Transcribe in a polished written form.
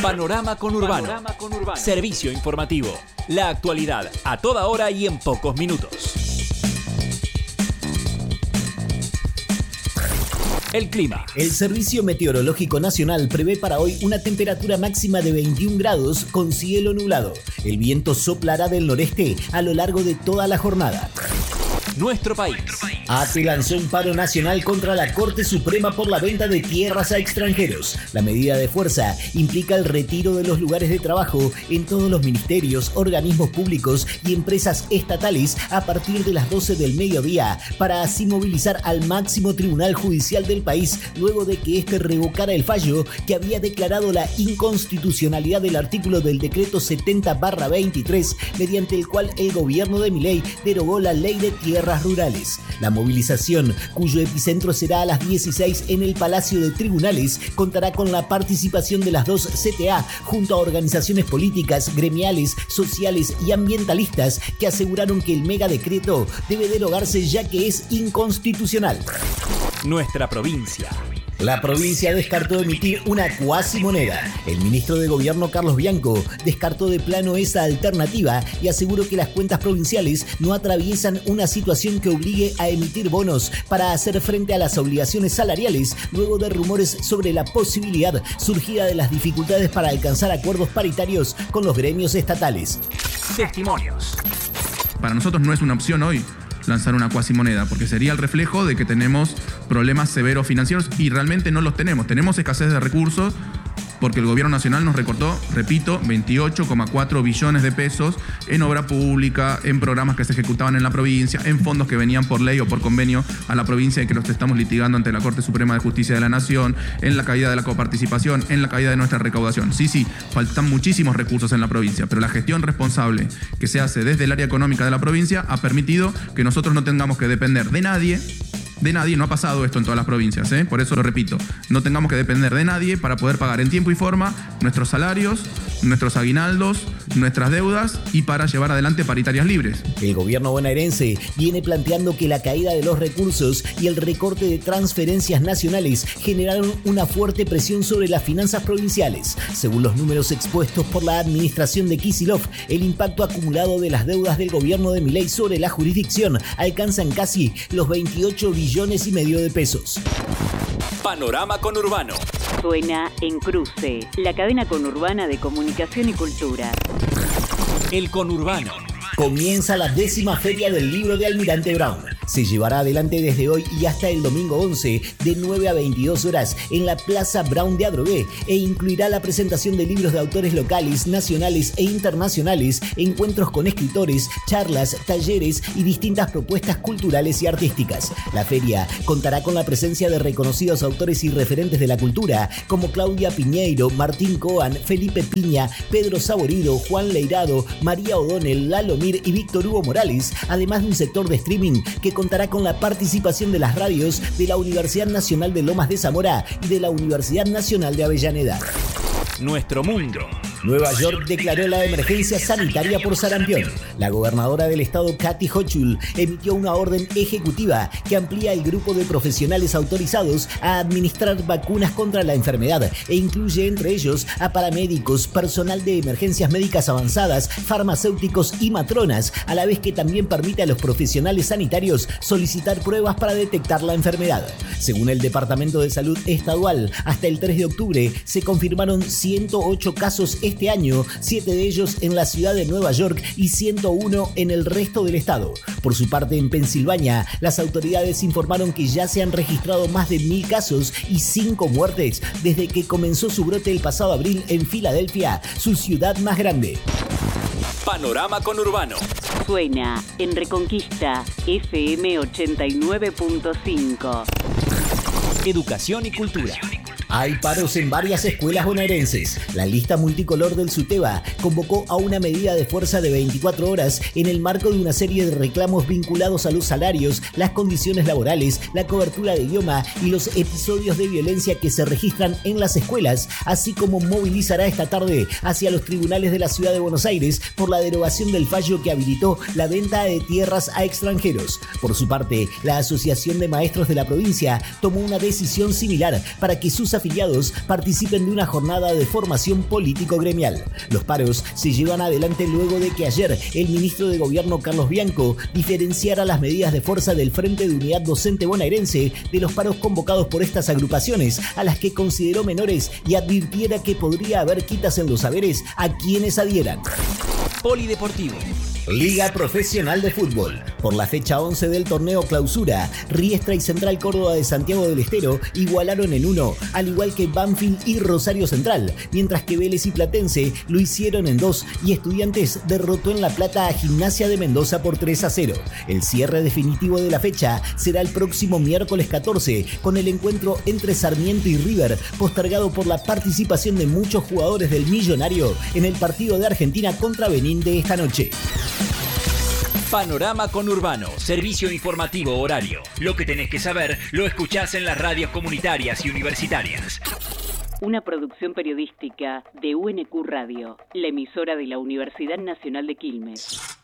Panorama Conurbano. Servicio informativo. La actualidad a toda hora y en pocos minutos. El clima. El Servicio Meteorológico Nacional prevé para hoy una temperatura máxima de 21 grados con cielo nublado. El viento soplará del noreste a lo largo de toda la jornada. Nuestro país. ATE lanzó un paro nacional contra la Corte Suprema por la venta de tierras a extranjeros. La medida de fuerza implica el retiro de los lugares de trabajo en todos los ministerios, organismos públicos y empresas estatales a partir de las 12 del mediodía, para así movilizar al máximo tribunal judicial del país luego de que este revocara el fallo que había declarado la inconstitucionalidad del artículo del decreto 70/23, mediante el cual el gobierno de Milei derogó la ley de tierras rurales. La movilización, cuyo epicentro será a las 16 en el Palacio de Tribunales, contará con la participación de las dos CTA junto a organizaciones políticas, gremiales, sociales y ambientalistas que aseguraron que el megadecreto debe derogarse ya que es inconstitucional. Nuestra provincia. La provincia descartó emitir una cuasimoneda. El ministro de Gobierno, Carlos Bianco, descartó de plano esa alternativa y aseguró que las cuentas provinciales no atraviesan una situación que obligue a emitir bonos para hacer frente a las obligaciones salariales, luego de rumores sobre la posibilidad surgida de las dificultades para alcanzar acuerdos paritarios con los gremios estatales. Testimonios. Para nosotros no es una opción hoy lanzar una cuasimoneda, porque sería el reflejo de que tenemos problemas severos financieros y realmente no los tenemos. Tenemos escasez de recursos porque el gobierno nacional nos recortó, repito, 28,4 billones de pesos en obra pública, en programas que se ejecutaban en la provincia, en fondos que venían por ley o por convenio a la provincia y que los estamos litigando ante la Corte Suprema de Justicia de la Nación, en la caída de la coparticipación, en la caída de nuestra recaudación. Sí, faltan muchísimos recursos en la provincia, pero la gestión responsable que se hace desde el área económica de la provincia ha permitido que nosotros no tengamos que depender de nadie, no ha pasado esto en todas las provincias, por eso lo repito, no tengamos que depender de nadie para poder pagar en tiempo y forma nuestros salarios, nuestros aguinaldos, nuestras deudas y para llevar adelante paritarias libres. El gobierno bonaerense viene planteando que la caída de los recursos y el recorte de transferencias nacionales generaron una fuerte presión sobre las finanzas provinciales. Según los números expuestos por la administración de Kicillof, el impacto acumulado de las deudas del gobierno de Milei sobre la jurisdicción alcanza en casi los 28 billones y medio de pesos. Panorama Conurbano. Suena en Cruce, la cadena conurbana de comunicación y cultura. El Conurbano. Comienza la 10ª Feria del Libro de Almirante Brown. Se llevará adelante desde hoy y hasta el domingo 11, de 9 a 22 horas, en la Plaza Brown de Adrogué, e incluirá la presentación de libros de autores locales, nacionales e internacionales, encuentros con escritores, charlas, talleres y distintas propuestas culturales y artísticas. La feria contará con la presencia de reconocidos autores y referentes de la cultura, como Claudia Piñeiro, Martín Coan, Felipe Piña, Pedro Saborido, Juan Leirado, María O'Donnell, Lalo Mir y Víctor Hugo Morales, además de un sector de streaming que contará con la participación de las radios de la Universidad Nacional de Lomas de Zamora y de la Universidad Nacional de Avellaneda. Nuestro mundo. Nueva York declaró la emergencia sanitaria por sarampión. La gobernadora del estado, Kathy Hochul, emitió una orden ejecutiva que amplía el grupo de profesionales autorizados a administrar vacunas contra la enfermedad e incluye entre ellos a paramédicos, personal de emergencias médicas avanzadas, farmacéuticos y matronas, a la vez que también permite a los profesionales sanitarios solicitar pruebas para detectar la enfermedad. Según el Departamento de Salud Estadual, hasta el 3 de octubre se confirmaron 108 casos este año, 7 de ellos en la ciudad de Nueva York y 101 en el resto del estado. Por su parte, en Pensilvania, las autoridades informaron que ya se han registrado más de 1.000 casos y 5 muertes desde que comenzó su brote el pasado abril en Filadelfia, su ciudad más grande. Panorama Conurbano. Suena en Reconquista, FM 89.5. Educación y cultura. Hay paros en varias escuelas bonaerenses. La lista multicolor del SUTEBA convocó a una medida de fuerza de 24 horas en el marco de una serie de reclamos vinculados a los salarios, las condiciones laborales, la cobertura de idioma y los episodios de violencia que se registran en las escuelas, así como movilizará esta tarde hacia los tribunales de la Ciudad de Buenos Aires por la derogación del fallo que habilitó la venta de tierras a extranjeros. Por su parte, la Asociación de Maestros de la provincia tomó una decisión similar para que sus afiliados participen de una jornada de formación político-gremial. Los paros se llevan adelante luego de que ayer el ministro de Gobierno Carlos Bianco diferenciara las medidas de fuerza del Frente de Unidad Docente Bonaerense de los paros convocados por estas agrupaciones, a las que consideró menores, y advirtiera que podría haber quitas en los haberes a quienes adhieran. Polideportivo. Liga Profesional de Fútbol. Por la fecha 11 del torneo Clausura, Riestra y Central Córdoba de Santiago del Estero igualaron en 1, al igual que Banfield y Rosario Central, mientras que Vélez y Platense lo hicieron en 2 y Estudiantes derrotó en La Plata a Gimnasia de Mendoza por 3-0. El cierre definitivo de la fecha será el próximo miércoles 14, con el encuentro entre Sarmiento y River, postergado por la participación de muchos jugadores del Millonario en el partido de Argentina contra Benín de esta noche. Panorama Conurbano, servicio informativo horario. Lo que tenés que saber lo escuchás en las radios comunitarias y universitarias. Una producción periodística de UNQ Radio, la emisora de la Universidad Nacional de Quilmes.